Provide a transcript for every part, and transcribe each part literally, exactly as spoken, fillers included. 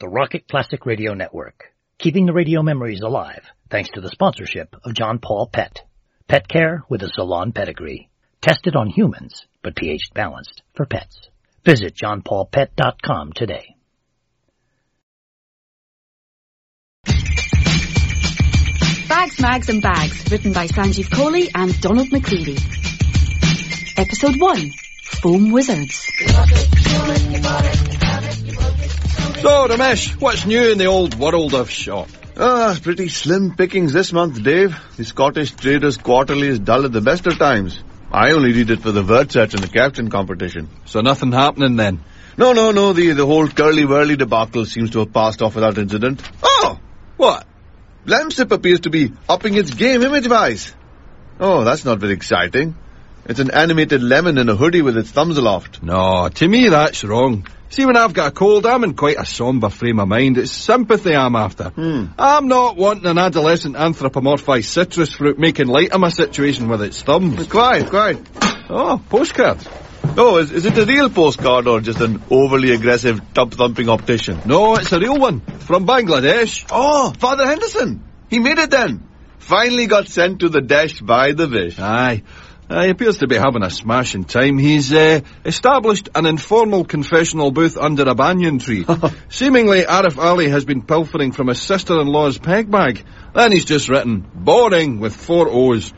the Rocket Classic Radio Network, keeping the radio memories alive thanks to the sponsorship of John Paul Pet. Pet care with a salon pedigree. Tested on humans, but pH balanced for pets. Visit john paul pet dot com today. Bags, Mags and Bags, written by Sanjeev Kohli and Donald McCready. Episode one, Foam Wizards. So, Ramesh, what's new in the old world of shop? Ah, pretty slim pickings this month, Dave. The Scottish Traders Quarterly is dull at the best of times. I only read it for the word search and the captain competition. So nothing happening then? No, no, no, the, the whole curly-whirly debacle seems to have passed off without incident. Oh! What? Lemsip appears to be upping its game image-wise. Oh, that's not very exciting. It's an animated lemon in a hoodie with its thumbs aloft. No, to me that's wrong. See, when I've got a cold, I'm in quite a sombre frame of mind. It's sympathy I'm after. Hmm. I'm not wanting an adolescent anthropomorphised citrus fruit making light of my situation with its thumbs. Quite, quite. Oh, postcard. Oh, is, is it a real postcard or just an overly aggressive tub-thumping optician? No, it's a real one. From Bangladesh. Oh, Father Henderson. He made it then. Finally got sent to the Desh by the Vish. Aye. Uh, he appears to be having a smashing time. He's uh, established an informal confessional booth under a banyan tree. Seemingly, Arif Ali has been pilfering from his sister-in-law's peg bag. Then he's just written, boring, with four O's.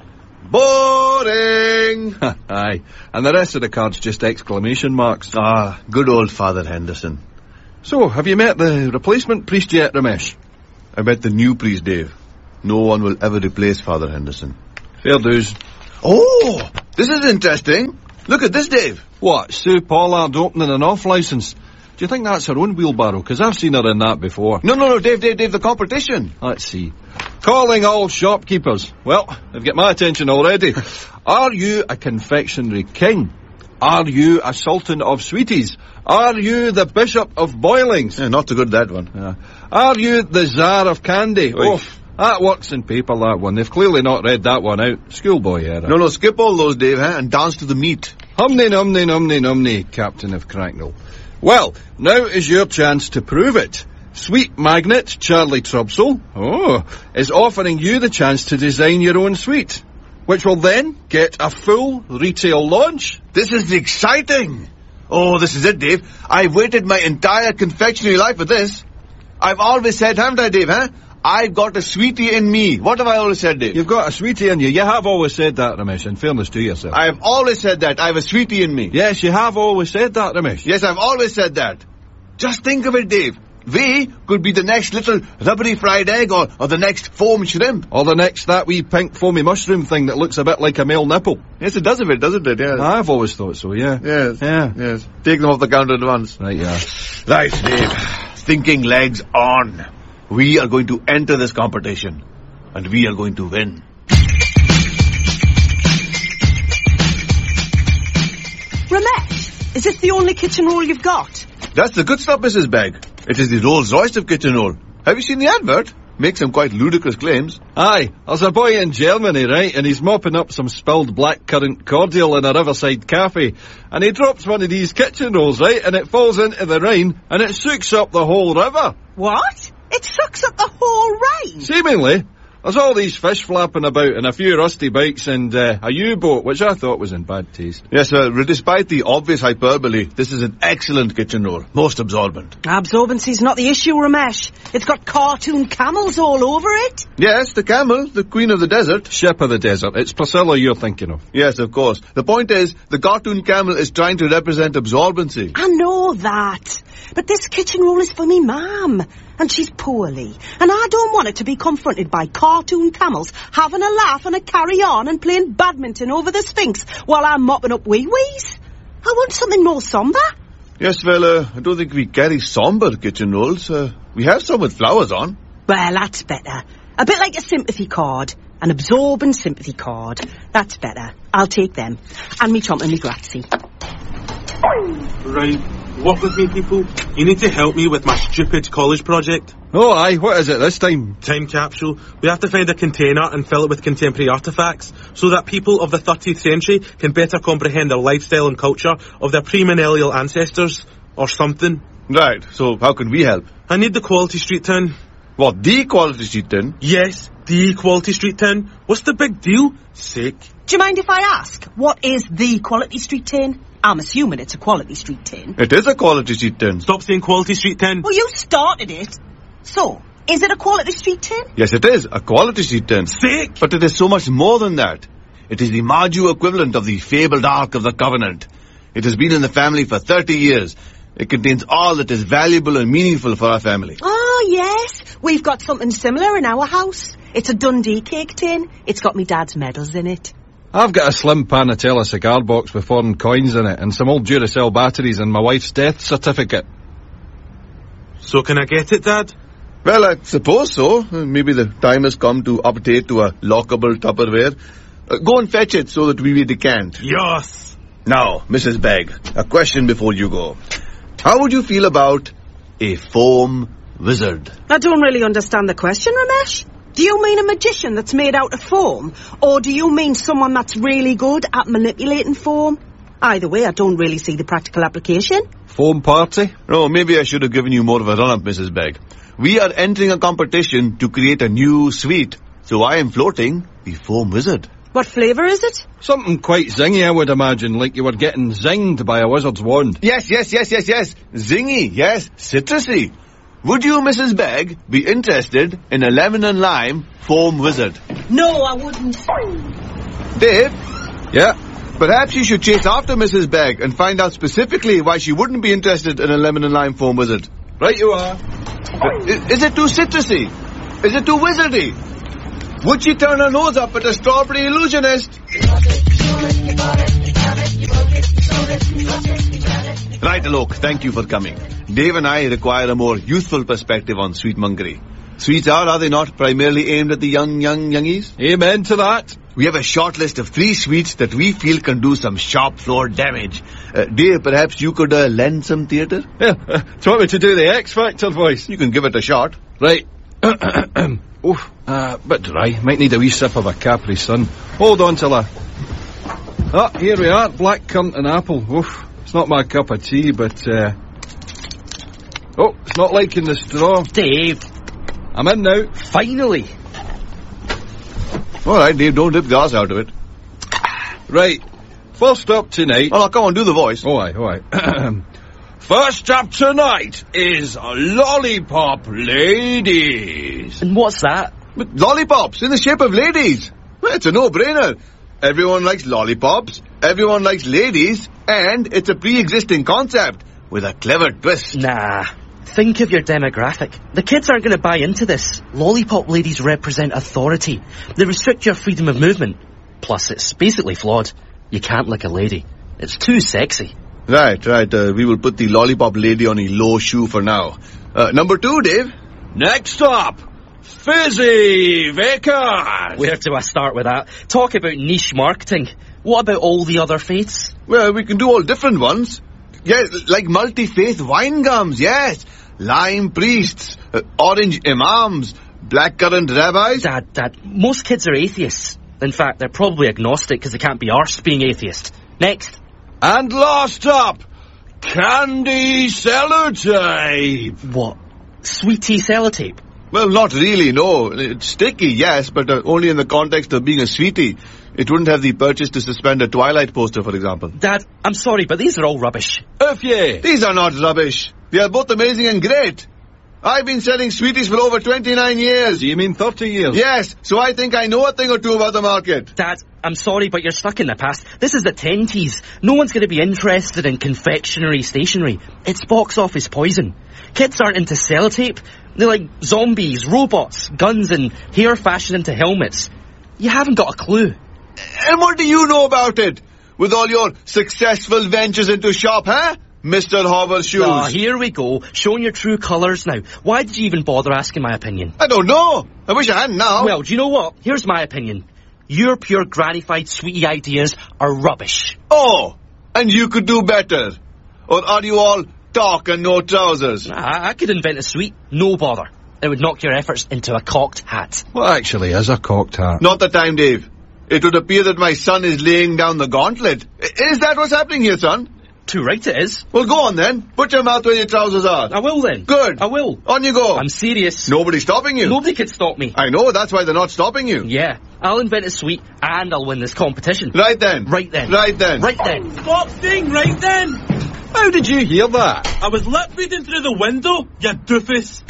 Boring! Aye. And the rest of the card's just exclamation marks. Ah, good old Father Henderson. So, have you met the replacement priest yet, Ramesh? I bet the new priest, Dave. No one will ever replace Father Henderson. Fair dues. Oh, this is interesting. Look at this, Dave. What, Sue Pollard opening an off licence? Do you think that's her own wheelbarrow? Because I've seen her in that before. No, no, no, Dave, Dave, Dave, the competition. Let's see. Calling all shopkeepers. Well, they've got my attention already. Are you a confectionery king? Are you a sultan of sweeties? Are you the bishop of boilings? Yeah, not so good, that one. Yeah. Are you the czar of candy? Oy. Oh, that works in paper, that one. They've clearly not read that one out. Schoolboy era. No, no, skip all those, Dave, huh, and dance to the meat. Humney, numney, numney, numney, Captain of Cracknell. Well, now is your chance to prove it. Sweet Magnet Charlie Trubsell, oh, is offering you the chance to design your own sweet, which will then get a full retail launch. This is exciting. Oh, this is it, Dave. I've waited my entire confectionery life for this. I've always said, haven't I, Dave, huh? I've got a sweetie in me. What have I always said, Dave? You've got a sweetie in you. You have always said that, Ramesh, in fairness to yourself. I've always said that. I have a sweetie in me. Yes, you have always said that, Ramesh. Yes, I've always said that. Just think of it, Dave. We could be the next little rubbery fried egg or, or the next foam shrimp. Or the next that wee pink foamy mushroom thing that looks a bit like a male nipple. Yes, it does a bit, doesn't it? Yes. I've always thought so, yeah. Yes. Yeah. Yes. Take them off the counter at once. Right, yeah. Right, Dave. Thinking legs on. We are going to enter this competition. And we are going to win. Ramesh, is this the only kitchen roll you've got? That's the good stuff, Missus Begg. It is the Rolls Royce of kitchen roll. Have you seen the advert? Makes some quite ludicrous claims. Aye, there's a boy in Germany, right, and he's mopping up some spilled blackcurrant cordial in a riverside cafe, and he drops one of these kitchen rolls, right, and it falls into the Rhine, and it soaks up the whole river. What? It sucks up the whole Rhine? Seemingly. There's all these fish flapping about and a few rusty bikes and uh, a U-boat, which I thought was in bad taste. Yes, sir. Despite the obvious hyperbole, this is an excellent kitchen roll. Most absorbent. Absorbency's not the issue, Ramesh. It's got cartoon camels all over it. Yes, the camel, the queen of the desert. Ship of the desert. It's Priscilla you're thinking of. Yes, of course. The point is, the cartoon camel is trying to represent absorbency. I know that. But this kitchen roll is for me ma'am. And she's poorly. And I don't want her to be confronted by cartoon camels having a laugh and a carry-on and playing badminton over the Sphinx while I'm mopping up wee-wees. I want something more sombre. Yes, well, uh, I don't think we carry sombre kitchen rolls. Uh, we have some with flowers on. Well, that's better. A bit like a sympathy card. An absorbent sympathy card. That's better. I'll take them. And me chomp and me grazie. Right. Work with me, people. You need to help me with my stupid college project. Oh, aye. What is it this time? Time capsule. We have to find a container and fill it with contemporary artefacts so that people of the thirteenth century can better comprehend their lifestyle and culture of their premillennial ancestors. or something. Right, so how can we help? I need the Quality Street tin. What, the Quality Street tin? Yes, the Quality Street tin. What's the big deal? Sick. Do you mind if I ask, what is the Quality Street tin? I'm assuming it's a Quality Street tin. It is a Quality Street tin. Stop saying Quality Street tin. Well, you started it. So, is it a Quality Street tin? Yes, it is a Quality Street tin. Sick. But it is so much more than that. It is the Marju equivalent of the fabled Ark of the Covenant. It has been in the family for thirty years. It contains all that is valuable and meaningful for our family. Oh, yes. We've got something similar in our house. It's a Dundee cake tin. It's got me dad's medals in it. I've got a slim Panatella cigar box with foreign coins in it and some old Duracell batteries and my wife's death certificate. So can I get it, Dad? Well, I suppose so. Maybe the time has come to update to a lockable Tupperware. Uh, go and fetch it so that we may decant. Yes. Now, Missus Begg, a question before you go. How would you feel about a foam wizard? I don't really understand the question, Ramesh. Do you mean a magician that's made out of foam? Or do you mean someone that's really good at manipulating foam? Either way, I don't really see the practical application. Foam party? No, maybe I should have given you more of a run-up, Missus Begg. We are entering a competition to create a new sweet. So I am floating the foam wizard. What flavour is it? Something quite zingy, I would imagine, like you were getting zinged by a wizard's wand. Yes, yes, yes, yes, yes. Zingy, yes. Citrusy. Would you, Missus Begg, be interested in a lemon and lime foam wizard? No, I wouldn't. Dave? Yeah? Perhaps you should chase after Missus Begg and find out specifically why she wouldn't be interested in a lemon and lime foam wizard. Right you are. Is, is it too citrusy? Is it too wizardy? Would she turn her nose up at a strawberry illusionist? Right, Alok, thank you for coming. Dave and I require a more youthful perspective on sweetmongery. Sweets are, are they not, primarily aimed at the young, young, youngies? Amen to that. We have a short list of three sweets that we feel can do some shop floor damage. Uh, Dave, perhaps you could uh, lend some theatre? Yeah, uh, do you want me to do the X Factor voice? You can give it a shot. Right. Oof, uh, bit dry. Might need a wee sip of a Capri Sun. Hold on till I... Ah, here we are. Blackcurrant and apple. Oof, it's not my cup of tea, but, uh... Oh, it's not liking the straw. Dave. I'm in now. Finally. All right, Dave, don't rip the arse out of it. Right. First up tonight... Oh, no, come on, do the voice. Oh, aye, oh, aye. First up tonight is Lollipop Ladies. And what's that? But lollipops in the shape of ladies. Well, it's a no-brainer. Everyone likes lollipops, everyone likes ladies, and it's a pre-existing concept with a clever twist. Nah. Think of your demographic. The kids aren't going to buy into this. Lollipop ladies represent authority. They restrict your freedom of movement. Plus, it's basically flawed. You can't lick a lady. It's too sexy. Right, right. Uh, we will put the lollipop lady on a low shoe for now. Uh, number two, Dave. Next up, Fizzy Vickers. Where do I start with that? Talk about niche marketing. What about all the other faiths? Well, we can do all different ones. Yeah, like multi-faith wine gums, yes. Lime priests, uh, orange imams, blackcurrant rabbis. Dad, Dad, most kids are atheists. In fact, they're probably agnostic because they can't be arsed being atheist. Next. And last up, Candy Sellotape. What? Sweet tea sellotape? Well, not really, no. It's sticky, yes, but uh, only in the context of being a sweetie. It wouldn't have the purchase to suspend a Twilight poster, for example. Dad, I'm sorry, but these are all rubbish. If ye. These are not rubbish. They are both amazing and great. I've been selling sweeties for over twenty-nine years. Do you mean thirty years? Yes, so I think I know a thing or two about the market. Dad, I'm sorry, but you're stuck in the past. This is the tenties. No one's going to be interested in confectionery stationery. It's box office poison. Kids aren't into sellotape. They like zombies, robots, guns, and hair fashioned into helmets. You haven't got a clue. And what do you know about it? With all your successful ventures into shop, huh? Mister Hoover's shoes. Ah, here we go. Showing your true colours now. Why did you even bother asking my opinion? I don't know. I wish I hadn't now. Well, do you know what? Here's my opinion. Your pure grannified sweetie ideas are rubbish. Oh, and you could do better. Or are you all talk and no trousers? I, I could invent a sweet. No bother. It would knock your efforts into a cocked hat. What actually is a cocked hat? Not the time, Dave. It would appear that my son is laying down the gauntlet. Is that what's happening here, son? Too right it is. Well, go on then. Put your mouth where your trousers are. I will then. Good. I will. On you go. I'm serious. Nobody's stopping you. Nobody could stop me. I know, that's why they're not stopping you. Yeah. I'll invent a sweet and I'll win this competition. Right then. Right then. Right then. Right then. Stop saying right then! How did you hear that? I was lip reading through the window, you doofus.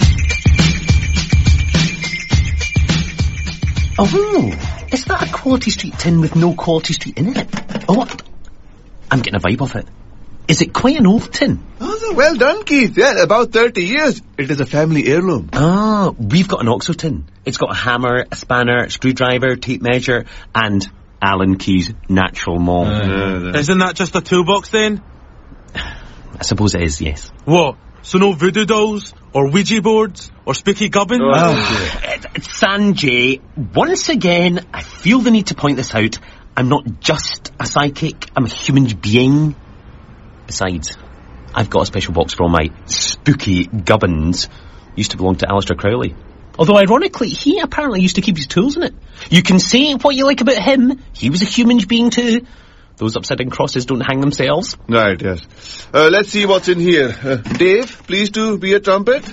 Oh, is that a Quality Street tin with no Quality Street in it? Oh, what? I'm getting a vibe off it. Is it quite an old tin? Oh, well done, Keith. Yeah, about thirty years. It is a family heirloom. Ah, we've got an Oxo tin. It's got a hammer, a spanner, screwdriver, tape measure, and Allen Key's natural malt. Uh, Isn't that just a toolbox then? I suppose it is, yes. What? So no voodoo dolls? Or Ouija boards? Or spooky gubbins? Oh, Sanjay, once again, I feel the need to point this out. I'm not just a psychic, I'm a human being. Besides, I've got a special box for all my spooky gubbins. Used to belong to Aleister Crowley. Although, ironically, he apparently used to keep his tools in it. You can say what you like about him. He was a human being too. Those upside-down crosses don't hang themselves. Right, yes. Uh, let's see what's in here. Uh, Dave, please do be a trumpet.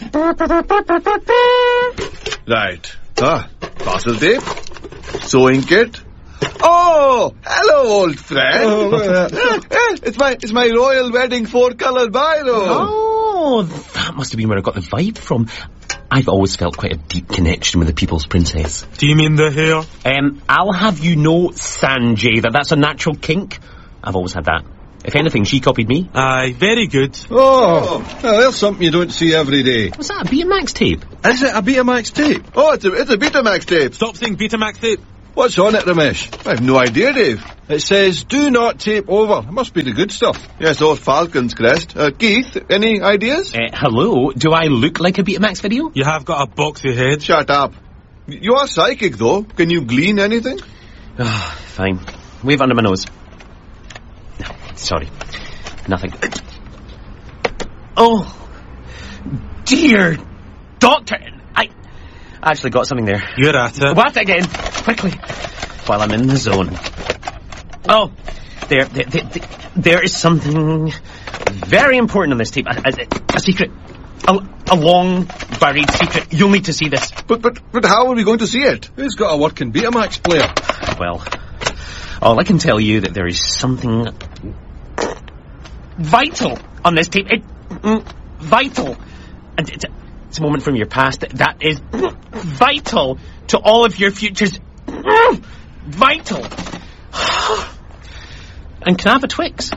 Right. Ah, parcel tape. Sewing kit. Oh, hello, old friend. Oh, uh, eh, it's my it's my royal wedding four-colour biro. Oh, that must have been where I got the vibe from. I've always felt quite a deep connection with the People's Princess. Do you mean the hair? Um, I'll have you know, Sanjay, that that's a natural kink. I've always had that. If anything, she copied me. Aye, very good. Oh, well, there's something you don't see every day. Was that a Betamax tape? Is it a Betamax tape? Oh, it's a, it's a Betamax tape. Stop saying Betamax tape. What's on it, Ramesh? I have no idea, Dave. It says, do not tape over. It must be the good stuff. Yes, or Falcon's Crest. Uh, Keith, any ideas? Uh, hello, do I look like a Betamax video? You have got a boxy head. Shut up. You are psychic, though. Can you glean anything? Ah, fine. Wave under my nose. No, sorry. Nothing. Oh, dear doctor. I actually got something there. You're at it. What again? Quickly. While I'm in the zone. Oh, there, there, there, there is something very important on this tape. A, a, a secret. A, a long, buried secret. You'll need to see this. But, but, but how are we going to see it? Who's got a working Betamax player? Well, all I can tell you that there is something vital on this tape. It, mm, vital. And it's a, it's a moment from your past that, that is mm, vital to all of your futures. Mm, vital. And can I have a Twix?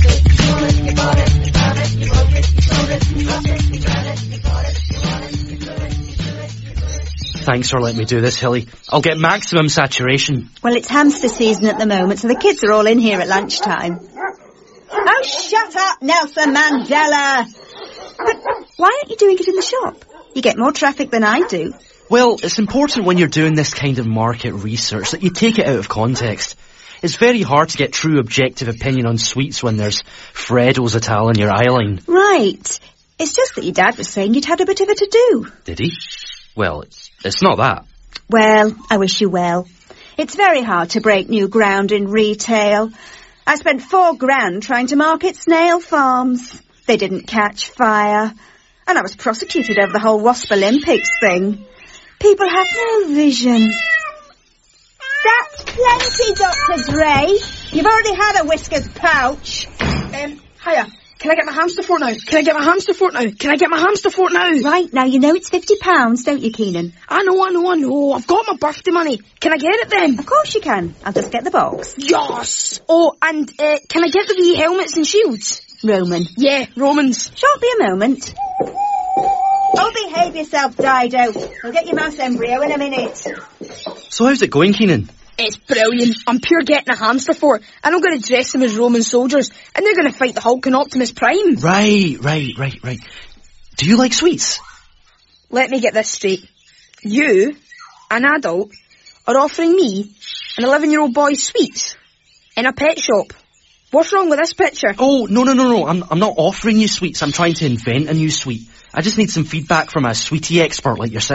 Thanks for letting me do this, Hilly. I'll get maximum saturation. Well, it's hamster season at the moment, so the kids are all in here at lunchtime. Oh, shut up, Nelson Mandela! But why aren't you doing it in the shop? You get more traffic than I do. Well, it's important when you're doing this kind of market research that you take it out of context. It's very hard to get true objective opinion on sweets when there's Freddo's Italian your eyeline. Right. It's just that your dad was saying you'd had a bit of a to-do. Did he? Well, it's, it's not that. Well, I wish you well. It's very hard to break new ground in retail. I spent four grand trying to market snail farms. They didn't catch fire. And I was prosecuted over the whole Wasp Olympics thing. People have no vision. That's plenty, Doctor Gray. You've already had a Whiskers pouch. Um, hiya. Can I get my hamster fort now? Can I get my hamster fort now? Can I get my hamster fort now? Right, now you know it's fifty pounds, don't you, Keenan? I know, I know, I know. I've got my birthday money. Can I get it then? Of course you can. I'll just get the box. Yes! Oh, and uh, can I get the wee helmets and shields? Roman. Yeah, Romans. Shan't be a moment. Oh, behave yourself, Dido. We'll get your mouse embryo in a minute. So how's it going, Keenan? It's brilliant. I'm pure getting a hamster fort, and I'm going to dress them as Roman soldiers, and they're going to fight the Hulk and Optimus Prime. Right, right, right, right. Do you like sweets? Let me get this straight. You, an adult, are offering me, an eleven-year-old boy, sweets in a pet shop. What's wrong with this picture? Oh, no, no, no, no. I'm, I'm not offering you sweets. I'm trying to invent a new sweet. I just need some feedback from a sweetie expert like yourself.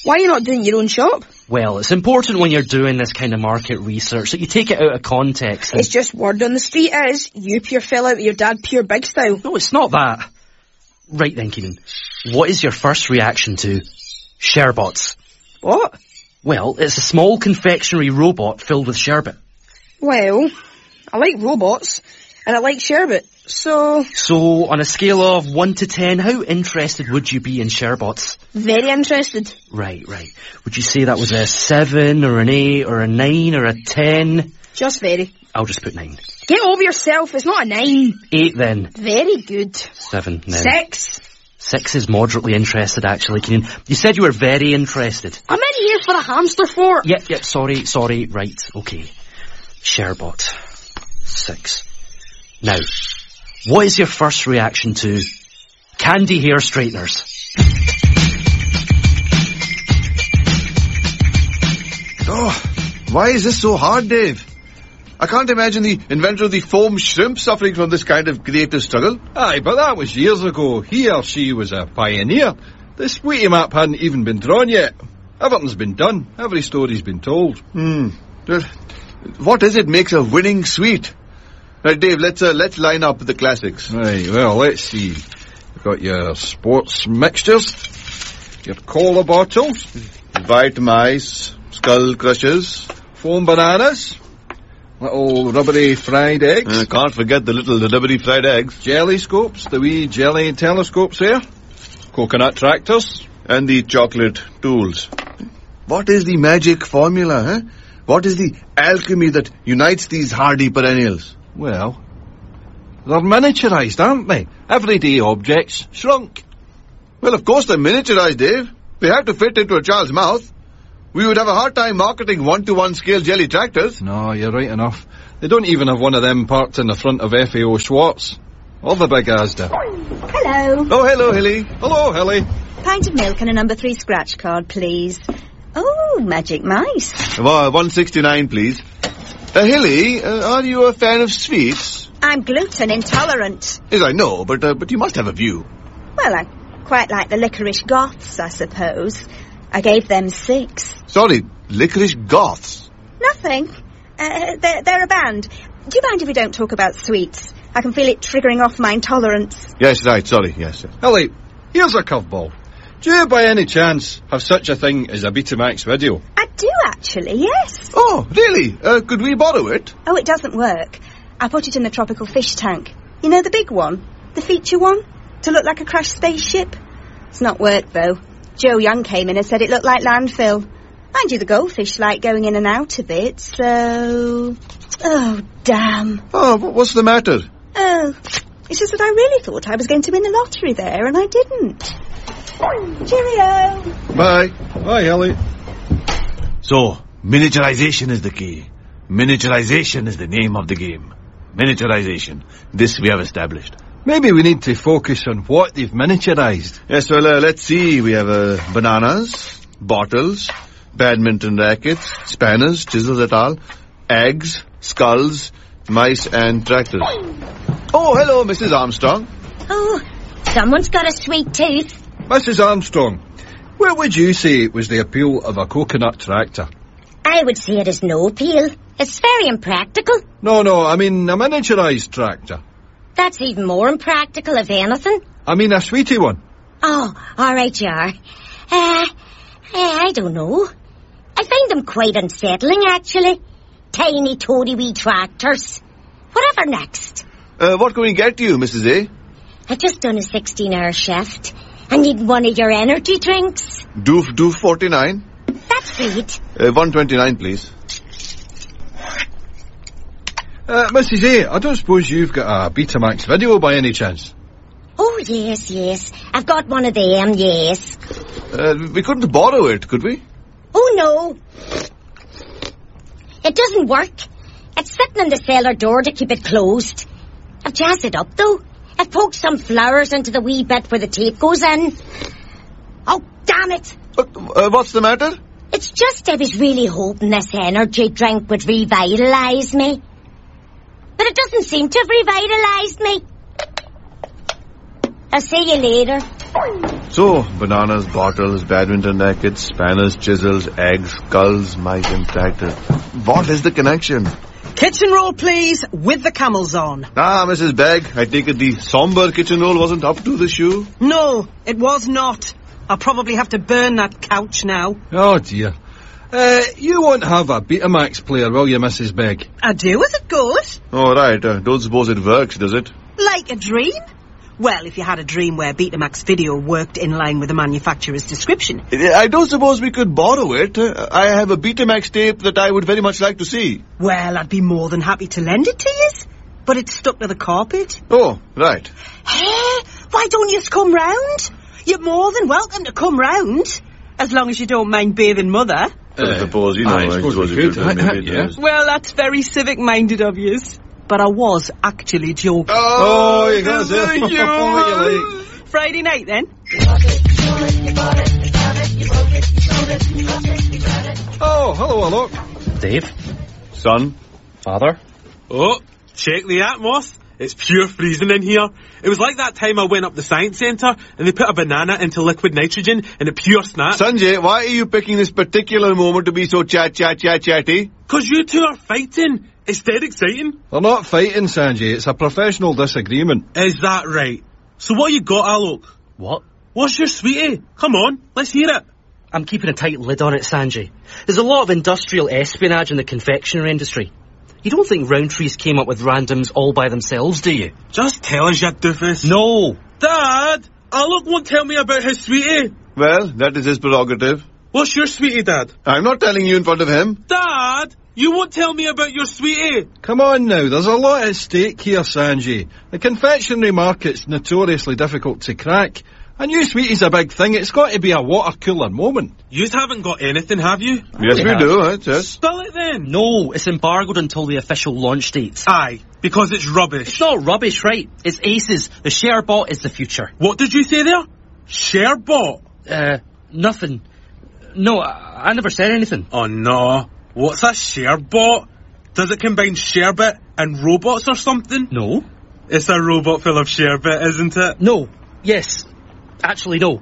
Why are you not doing your own shop? Well, it's important when you're doing this kind of market research that you take it out of context. And... It's just word on the street is, you pure fell out with your dad pure big style. No, it's not that. Right then, Keenan. What is your first reaction to Sherbots? What? Well, it's a small confectionery robot filled with sherbet. Well, I like robots, and I like sherbet, so... So, on a scale of one to ten, how interested would you be in Sherbots? Very interested. Right, right. Would you say that was a seven, or an eight, or a nine, or a ten? Just very. I'll just put nine. Get over yourself, it's not a nine. Eight then. Very good. Seven then. Six. Six is moderately interested, actually, Keenan. You said you were very interested. I'm in here for a hamster fort. Yep, yep, sorry, sorry, right, okay. Sherbot. Six. Now, what is your first reaction to candy hair straighteners? Oh, why is this so hard, Dave? I can't imagine the inventor of the foam shrimp suffering from this kind of creative struggle. Aye, but that was years ago. He or she was a pioneer. The Sweetie map hadn't even been drawn yet. Everything's been done. Every story's been told. Hmm. What is it makes a winning sweet? Right, Dave, let's uh, let's line up the classics. Right, well, let's see. You've got your sports mixtures, your cola bottles, White Mice, Skull Crushers, foam bananas, little rubbery fried eggs. Uh, can't forget the little rubbery fried eggs. Jelly scopes, the wee jelly telescopes there. Coconut tractors. And the chocolate tools. What is the magic formula, huh? What is the alchemy that unites these hardy perennials? Well, they're miniaturised, aren't they? Everyday objects shrunk. Well, of course they're miniaturised, Dave. They have to fit into a child's mouth. We would have a hard time marketing one-to-one scale jelly tractors. No, you're right enough. They don't even have one of them parked in the front of F A O Schwartz. Or the big Asda. Hello. Oh, hello, Hilly. Hello, Hilly. Pint of milk and a number three scratch card, please. Oh, magic mice. Uh, one sixty-nine, please. Uh, Hilly, uh, are you a fan of sweets? I'm gluten intolerant. Yes, I know, but uh, but you must have a view. Well, I quite like the licorice goths, I suppose. I gave them six. Sorry, licorice goths? Nothing. Uh, they're, they're a band. Do you mind if we don't talk about sweets? I can feel it triggering off my intolerance. Yes, right, sorry, yes. yes. Hilly, here's a curveball. Do you, by any chance, have such a thing as a Betamax video? I do, actually, yes. Oh, really? Uh, could we borrow it? Oh, it doesn't work. I put it in the tropical fish tank. You know, the big one? The feature one? To look like a crashed spaceship? It's not worked, though. Joe Young came in and said it looked like landfill. Mind you, the goldfish like going in and out a bit, so... Oh, damn. Oh, what's the matter? Oh, it's just that I really thought I was going to win the lottery there, and I didn't. Cheerio! Bye. Bye, Hilly. So, miniaturization is the key. Miniaturization is the name of the game. Miniaturization. This we have established. Maybe we need to focus on what they've miniaturized. Yes, well, uh, let's see. We have uh, bananas, bottles, badminton rackets, spanners, chisels et al., eggs, skulls, mice and tractors. Oh, hello, Missus Armstrong. Oh, someone's got a sweet tooth. Missus Armstrong, where would you say was the appeal of a coconut tractor? I would say it has no appeal. It's very impractical. No, no, I mean a miniaturised tractor. That's even more impractical, if anything. I mean a sweetie one. Oh, all right, you are. Uh, I don't know. I find them quite unsettling, actually. Tiny, toady wee tractors. Whatever next? Uh, what can we get you, Missus A? I've just done a sixteen-hour shift. I need one of your energy drinks. Doof Doof forty-nine. That's sweet. Uh, one twenty-nine, please. Uh, Missus A, I don't suppose you've got a Betamax video by any chance? Oh, yes, yes. I've got one of them, yes. Uh, we couldn't borrow it, could we? Oh, no. It doesn't work. It's sitting in the cellar door to keep it closed. I've jazzed it up, though. I've poked some flowers into the wee bit where the tape goes in. Oh, damn it. Uh, uh, what's the matter? It's just I was really hoping this energy drink would revitalise me. But it doesn't seem to have revitalised me. I'll see you later. So, bananas, bottles, badminton rackets, spanners, chisels, eggs, skulls, mice and tractors. What is the connection? Kitchen roll, please, with the camels on. Ah, Missus Begg, I take it the sombre kitchen roll wasn't up to the shoe? No, it was not. I'll probably have to burn that couch now. Oh, dear. Uh, you won't have a Betamax player, will you, Missus Begg? I do, is it good? Oh, right. Uh, don't suppose it works, does it? Like a dream? Well, if you had a dream where Betamax video worked in line with the manufacturer's description. I don't suppose we could borrow it. Uh, I have a Betamax tape that I would very much like to see. Well, I'd be more than happy to lend it to you, but it's stuck to the carpet. Oh, right. Hey, why don't you come round? You're more than welcome to come round, as long as you don't mind bathing Mother. I suppose, you know, I I suppose suppose we you could. could. I- I- maybe it yeah. does. Well, that's very civic-minded of yous. But I was actually joking. Oh, you got it. What you like? Friday night, then. Oh, hello, Alok. Dave? Son? Father? Oh, check the atmos. It's pure freezing in here. It was like that time I went up the science centre and they put a banana into liquid nitrogen and it pure snapped. Sanjay, why are you picking this particular moment to be so chat, chat, chat, chatty? Cause you two are fighting. It's dead exciting. They're not fighting, Sanjay. It's a professional disagreement. Is that right? So what you got, Alok? What? What's your sweetie? Come on, let's hear it. I'm keeping a tight lid on it, Sanjay. There's a lot of industrial espionage in the confectionery industry. You don't think Roundtrees came up with randoms all by themselves, do you? Just tell us, you doofus. No! Dad! Alok won't tell me about his sweetie. Well, that is his prerogative. What's your sweetie, Dad? I'm not telling you in front of him. Dad! You won't tell me about your sweetie. Come on now, there's a lot at stake here, Sanjay. The confectionery market's notoriously difficult to crack. A new sweetie's a big thing. It's got to be a water cooler moment. You haven't got anything, have you? Yes, we have. do, right? Yes. Spill it then. No, it's embargoed until the official launch date. Aye, because it's rubbish. It's not rubbish, right? It's aces. The share bot is the future. What did you say there? Share bot? Uh, nothing. No, I, I never said anything. Oh no. What's a share bot? Does it combine Sherbet and robots or something? No. It's a robot full of Sherbet, isn't it? No. Yes. Actually, no.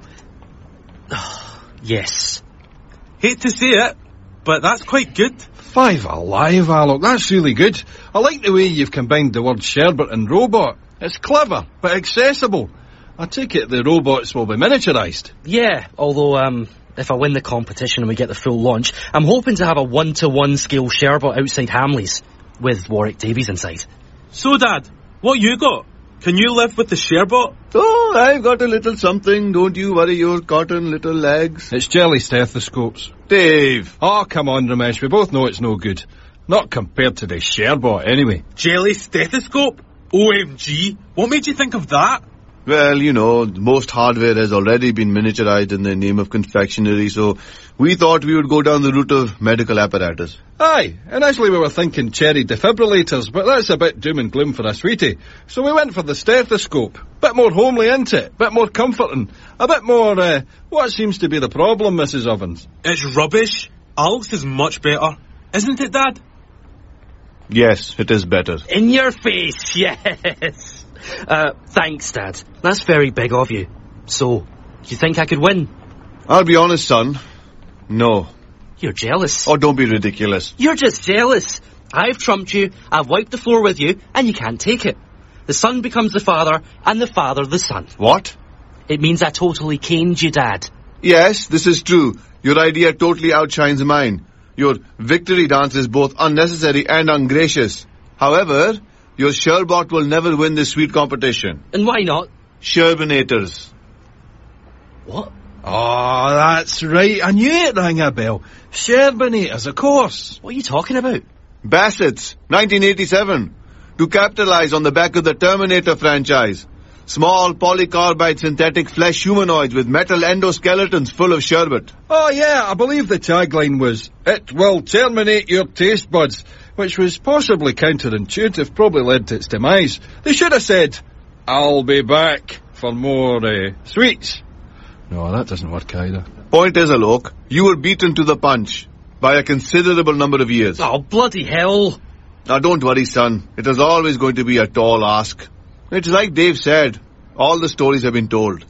Yes. Hate to say it, but that's quite good. Five alive, Alok. That's really good. I like the way you've combined the word sherbet and robot. It's clever, but accessible. I take it the robots will be miniaturised. Yeah, although, um, if I win the competition and we get the full launch, I'm hoping to have a one-to-one scale Sherbot outside Hamleys, with Warwick Davies inside. So, Dad, what you got? Can you live with the Sherbot? Oh, I've got a little something. Don't you worry your cotton little legs. It's jelly stethoscopes. Dave. Oh, come on, Ramesh. We both know it's no good. Not compared to the Sherbot, anyway. Jelly stethoscope? O M G. What made you think of that? Well, you know, most hardware has already been miniaturized in the name of confectionery, so we thought we would go down the route of medical apparatus. Aye, initially we were thinking cherry defibrillators, but that's a bit doom and gloom for a sweetie. So we went for the stethoscope. Bit more homely, isn't it? Bit more comforting. A bit more, uh, what seems to be the problem, Missus Ovens? It's rubbish. Alok's is much better. Isn't it, Dad? Yes, it is better. In your face, yes. Uh, thanks, Dad. That's very big of you. So, you think I could win? I'll be honest, son. No. You're jealous. Oh, don't be ridiculous. You're just jealous. I've trumped you, I've wiped the floor with you, and you can't take it. The son becomes the father, and the father the son. What? It means I totally caned you, Dad. Yes, this is true. Your idea totally outshines mine. Your victory dance is both unnecessary and ungracious. However, your Sherbot will never win this sweet competition. And why not? Sherbinators. What? Oh, that's right. I knew it rang a bell. Sherbinators, of course. What are you talking about? Bassett's, nineteen eighty-seven. To capitalize on the back of the Terminator franchise. Small polycarbide synthetic flesh humanoids with metal endoskeletons full of sherbet. Oh, yeah, I believe the tagline was, "It will terminate your taste buds," which was possibly counterintuitive, probably led to its demise. They should have said, "I'll be back for more uh, sweets." No, that doesn't work either. Point is, Alok, you were beaten to the punch by a considerable number of years. Oh, bloody hell. Now, don't worry, son. It is always going to be a tall ask. It's like Dave said. All the stories have been told.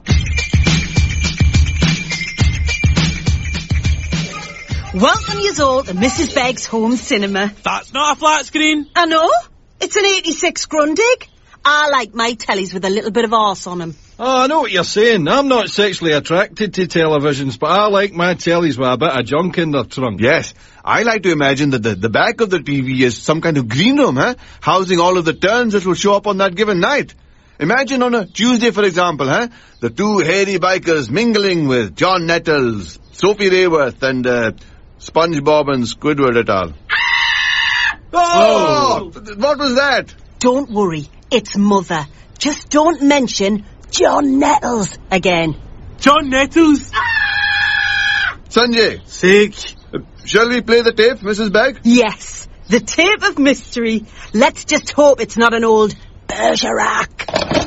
Welcome yous all to Missus Begg's home cinema. That's not a flat screen. I know. It's an eighty-six Grundig. I like my tellies with a little bit of arse on them. Oh, I know what you're saying. I'm not sexually attracted to televisions, but I like my tellies with a bit of junk in their trunk. Yes, I like to imagine that the, the back of the T V is some kind of green room, huh? Housing all of the turns that will show up on that given night. Imagine on a Tuesday, for example, huh? The two hairy bikers mingling with John Nettles, Sophie Rayworth, and uh, SpongeBob and Squidward et al. Oh! What was that? Don't worry, it's Mother. Just don't mention John Nettles again. John Nettles? Sanjay. Sick. Uh, shall we play the tape, Missus Begg? Yes, the tape of mystery. Let's just hope it's not an old Bergerac.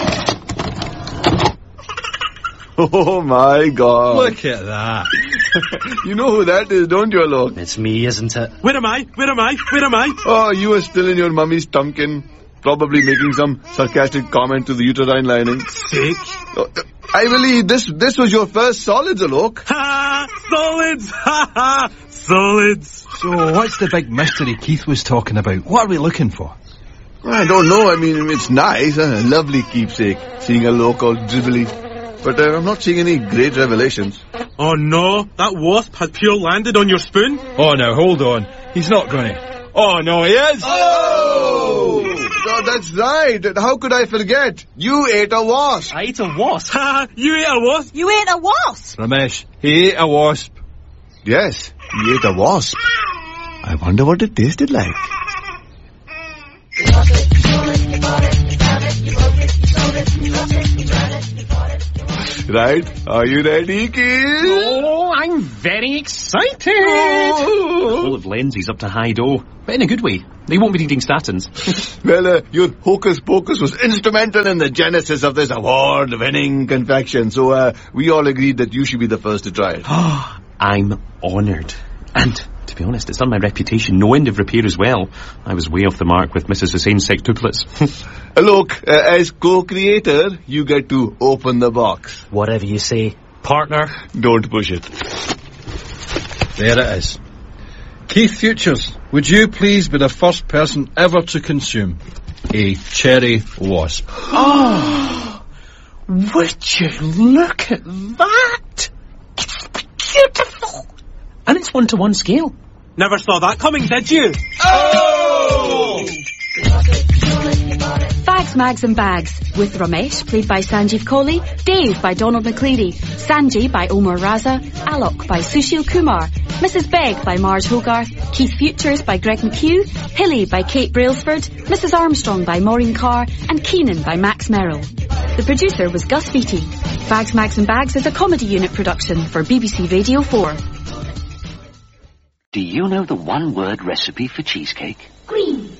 Oh my God. Look at that. You know who that is, don't you, Alok? It's me, isn't it? Where am I? Where am I? Where am I? Oh, you are still in your mummy's tumpkin, probably making some sarcastic comment to the uterine lining. Sick. Oh, I believe this this was your first solids, Alok. Ha! Solids! Ha ha! Solids! So, what's the big mystery Keith was talking about? What are we looking for? I don't know. I mean, it's nice, a lovely keepsake, seeing Alok all dribbly. But uh, I'm not seeing any great revelations. Oh no, that wasp has pure landed on your spoon. Oh, now, hold on. He's not going to. Oh, no, he is. Oh! Oh, that's right. How could I forget? You ate a wasp. I ate a wasp? Ha! You ate a wasp? You ate a wasp? Ramesh, he ate a wasp. Yes, he ate a wasp. I wonder what it tasted like. Right, are you ready, kids? Oh, I'm very excited. Oh. Full of lenses up to high dough, but in a good way. They won't be needing statins. Well, uh, your hocus pocus was instrumental in the genesis of this award-winning confection, so uh, we all agreed that you should be the first to try it. I'm honoured. And, to be honest, it's done my reputation no end of repair as well. I was way off the mark with Missus Hussein's sextuplets. uh, look, uh, as co-creator, you get to open the box. Whatever you say, partner. Don't push it. There it is. Keith Futures, would you please be the first person ever to consume a cherry wasp? Oh, would you look at that? It's beautiful. And it's one-to-one scale. Never saw that coming, did you? Oh! Fags, Mags and Bags, with Ramesh, played by Sanjeev Kohli, Dave by Donald McCleary, Sanjay by Omar Raza, Alok by Sushil Kumar, Missus Begg by Marge Hogarth, Keith Futures by Greg McHugh, Hilly by Kate Brailsford, Missus Armstrong by Maureen Carr, and Keenan by Max Merrill. The producer was Gus Beattie. Fags, Mags and Bags is a comedy unit production for B B C Radio four. Do you know the one-word recipe for cheesecake? Green.